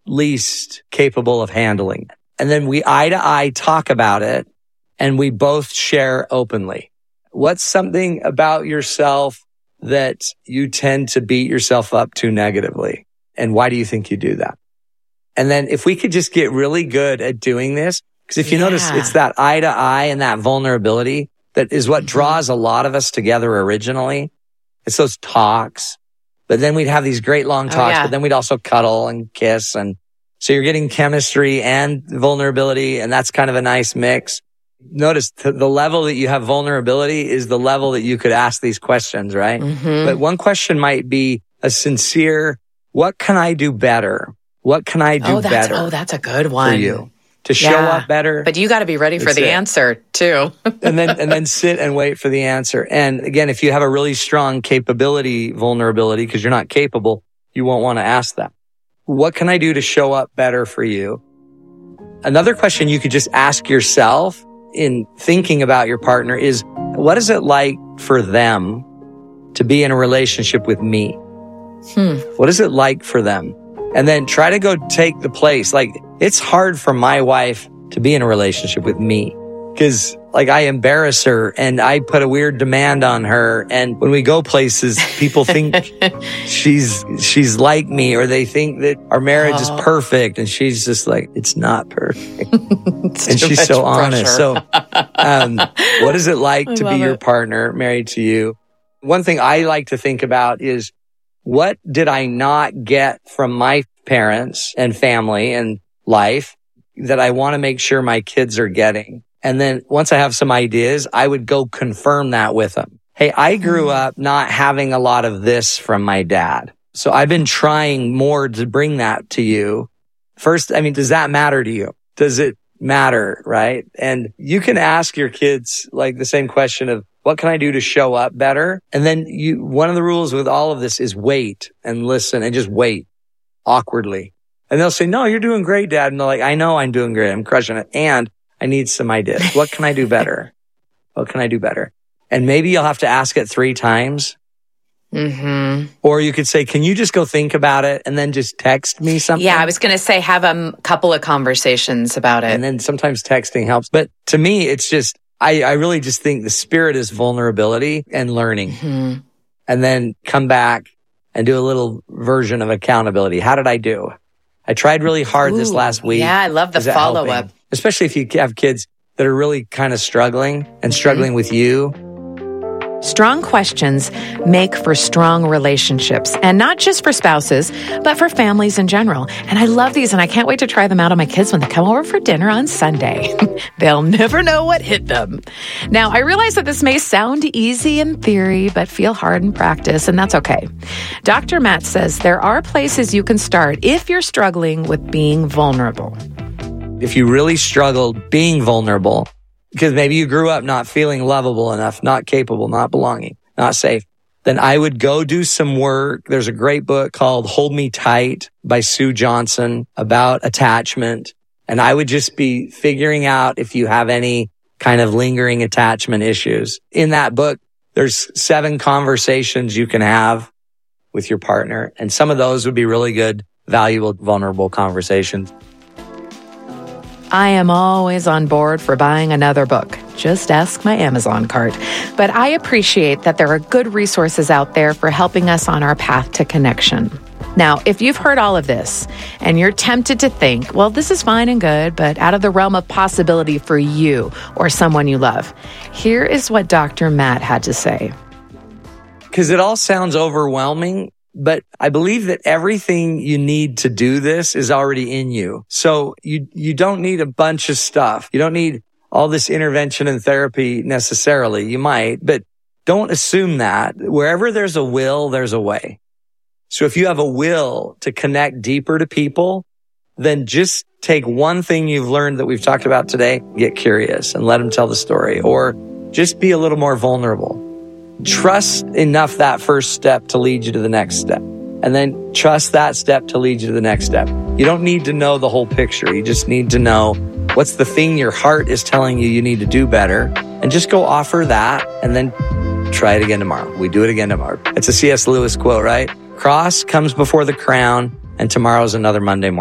least capable of handling it. And then we eye to eye talk about it and we both share openly. What's something about yourself that you tend to beat yourself up to negatively? And why do you think you do that? And then if we could just get really good at doing this, because if you notice, it's that eye to eye and that vulnerability that is what draws a lot of us together originally. It's those talks. But then we'd have these great long talks, but then we'd also cuddle and kiss. And so you're getting chemistry and vulnerability, and that's kind of a nice mix. Notice the level that you have vulnerability is the level that you could ask these questions, right? But one question might be a sincere, what can I do better? What can I do better? Oh, that's a good one. For you to show up better. But you got to be ready for the answer too. and then sit and wait for the answer. And again, if you have a really strong capability vulnerability, because you're not capable, you won't want to ask that. What can I do to show up better for you? Another question you could just ask yourself in thinking about your partner is, what is it like for them to be in a relationship with me? What is it like for them? And then try to go take the place. Like, it's hard for my wife to be in a relationship with me because like I embarrass her and I put a weird demand on her. And when we go places, people think she's like me, or they think that our marriage is perfect. And she's just like, it's not perfect. And she's so honest. So, what is it like to be your partner married to you? One thing I like to think about is, what did I not get from my parents and family and life that I want to make sure my kids are getting? And then once I have some ideas, I would go confirm that with them. Hey, I grew up not having a lot of this from my dad. So I've been trying more to bring that to you. First, I mean, does that matter to you? Does it matter, right? And you can ask your kids like the same question of, what can I do to show up better? And then one of the rules with all of this is wait and listen and just wait awkwardly. And they'll say, no, you're doing great, Dad. And they're like, I know I'm doing great. I'm crushing it. And I need some ideas. What can I do better? What can I do better? And maybe you'll have to ask it 3 times. Or you could say, can you just go think about it and then just text me something? Yeah, I was going to say, have a couple of conversations about it. And then sometimes texting helps. But to me, it's just, I really just think the spirit is vulnerability and learning. And then come back and do a little version of accountability. How did I do? I tried really hard this last week. Yeah, I love the follow-up. Especially if you have kids that are really kind of struggling and struggling with you. Strong questions make for strong relationships, and not just for spouses, but for families in general. And I love these, and I can't wait to try them out on my kids when they come over for dinner on Sunday. They'll never know what hit them. Now, I realize that this may sound easy in theory, but feel hard in practice, and that's okay. Dr. Matt says there are places you can start if you're struggling with being vulnerable. If you really struggled being vulnerable, because maybe you grew up not feeling lovable enough, not capable, not belonging, not safe, then I would go do some work. There's a great book called Hold Me Tight by Sue Johnson about attachment. And I would just be figuring out if you have any kind of lingering attachment issues. In that book, there's 7 conversations you can have with your partner. And some of those would be really good, valuable, vulnerable conversations. I am always on board for buying another book. Just ask my Amazon cart. But I appreciate that there are good resources out there for helping us on our path to connection. Now, if you've heard all of this and you're tempted to think, well, this is fine and good, but out of the realm of possibility for you or someone you love, here is what Dr. Matt had to say. Because it all sounds overwhelming, but I believe that everything you need to do this is already in you. So you don't need a bunch of stuff. You don't need all this intervention and therapy necessarily. You might, but don't assume that. Wherever there's a will, there's a way. So if you have a will to connect deeper to people, then just take one thing you've learned that we've talked about today, get curious and let them tell the story, or just be a little more vulnerable. Trust enough that first step to lead you to the next step. And then trust that step to lead you to the next step. You don't need to know the whole picture. You just need to know what's the thing your heart is telling you need to do better. And just go offer that and then try it again tomorrow. We do it again tomorrow. It's a C.S. Lewis quote, right? Cross comes before the crown, and tomorrow's another Monday morning.